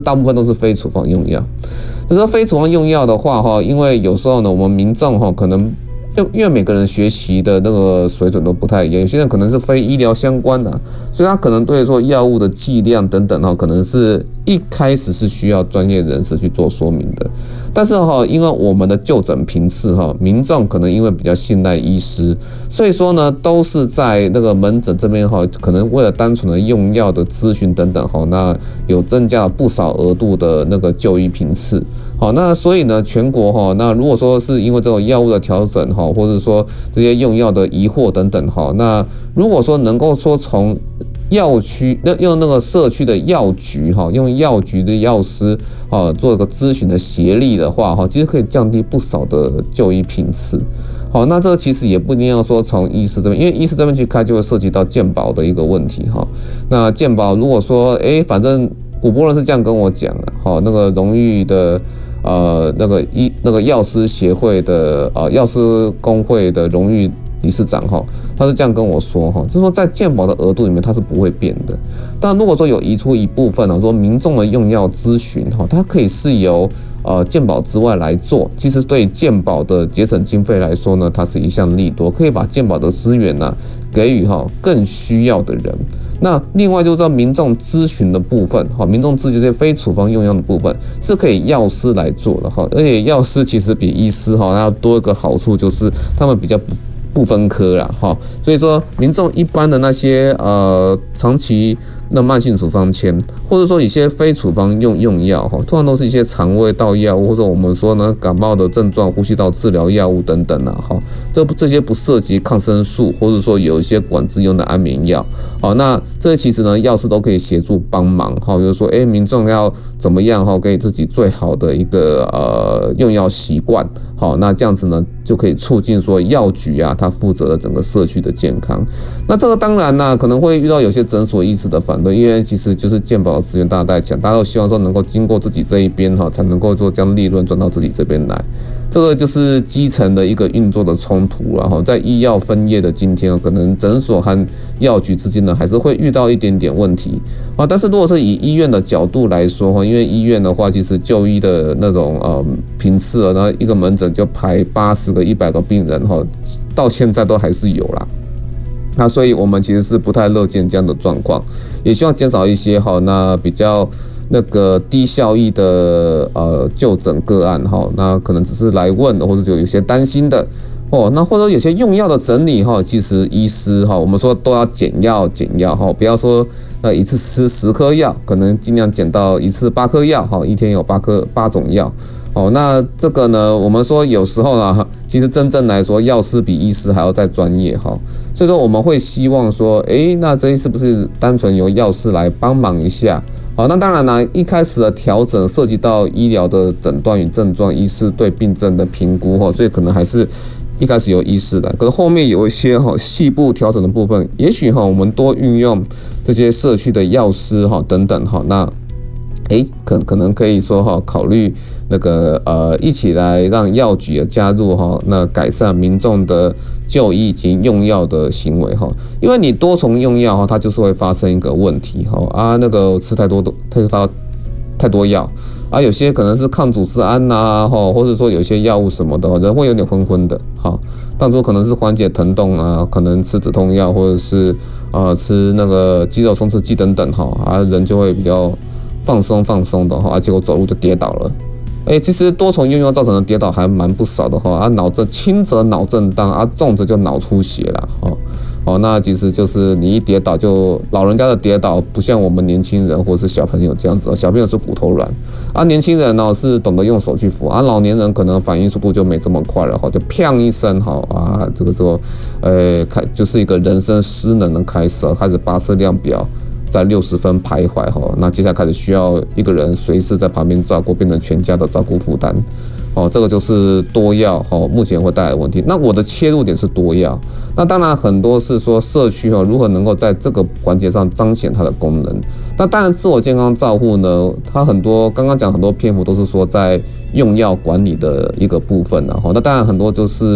大部分都是非处方用药。就是非处方用药的话，因为有时候呢，我们民众可能因为每个人学习的那个水准都不太一样，有些人可能是非医疗相关的，所以他可能对说药物的剂量等等可能是一开始是需要专业人士去做说明的。但是因为我们的就诊频次民众可能因为比较信赖医师，所以说呢都是在那个门诊这边可能为了单纯的用药的咨询等等那有增加了不少额度的那个就医频次。那所以呢全国那如果说是因为这种药物的调整或者说这些用药的疑惑等等那如果说能够说从药区用那个社区的药局用药局的药师做一个咨询的协力的话其实可以降低不少的就医频次。那这个其实也不一定要说从医师这边，因为医师这边去开就会涉及到健保的一个问题那健保如果说反正古波人是这样跟我讲的那个荣誉的那个药师协会的药师工会的荣誉理事长他是这样跟我说就是说在健保的额度里面它是不会变的，但如果说有移出一部分说民众的用药咨询它可以是由健保之外来做，其实对健保的节省经费来说呢，它是一项利多，可以把健保的资源给予更需要的人。那另外就是在民众咨询的部分民众咨询这些非处方用药的部分是可以药师来做的而且药师其实比医师要多一个好处，就是他们比较不分科啦所以说民众一般的那些长期那慢性处方签，或者说一些非处方用药通常都是一些肠胃道药物，或者我们说呢感冒的症状呼吸道治疗药物等等这些不涉及抗生素，或者说有一些管制用的安眠药那这其实呢药师都可以协助帮忙就是说民众要怎么样给自己最好的一个用药习惯那这样子呢就可以促进说药局它负责的整个社区的健康。那这个当然可能会遇到有些诊所医师的反对，因为其实就是健保的资源大家在抢，大家都希望说能够经过自己这一边才能够做将利润赚到自己这边来，这个就是基层的一个运作的冲突了在医药分业的今天可能诊所和药局之间呢还是会遇到一点点问题但是如果是以医院的角度来说因为医院的话其实就医的那种频次那一个门诊就排80个100个病人到现在都还是有啦。那所以我们其实是不太乐见这样的状况，也希望减少一些那比较那个低效益的就诊个案那可能只是来问的，或者有些担心的那或者有些用药的整理其实医师我们说都要减药不要说一次吃10颗药，可能尽量减到一次8颗药一天有8种药那这个呢我们说有时候呢其实真正来说药师比医师还要再专业所以说我们会希望说那这是不是单纯由药师来帮忙一下那当然啦一开始的调整涉及到医疗的诊断与症状，医师对病症的评估所以可能还是一开始由医师来，可是后面有一些细部调整的部分，也许我们多运用这些社区的药师等等那可能可以说考虑那个一起来让药局加入那改善民众的就医以及用药的行为因为你多重用药它就是会发生一个问题那个吃太多药有些可能是抗组织胺或者说有些药物什么的人会有点昏昏的当初可能是缓解疼痛可能吃止痛药或者是吃那个肌肉松弛剂等等人就会比较放松的结果走路就跌倒了其实多重用药造成的跌倒还蛮不少的轻则脑震荡重则就脑出血啦那其实就是你一跌倒就老人家的跌倒不像我们年轻人或是小朋友这样子小朋友是骨头软年轻人是懂得用手去扶老年人可能反应速度就没这么快了就砰一声这个就是一个人生失能的开始开始巴氏量表在60分徘徊那接下来开始需要一个人随时在旁边照顾，变成全家的照顾负担这个就是多药目前会带来的问题。那我的切入点是多药，那当然很多是说社区如何能够在这个环节上彰显它的功能。那当然自我健康照护呢，它很多刚刚讲很多篇幅都是说在用药管理的一个部分那当然很多就是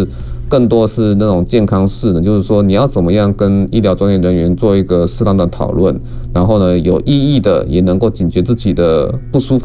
更多是那种健康式的，就是说你要怎么样跟医疗专业人员做一个适当的讨论，然后呢有意义的也能够警觉自己的不舒服。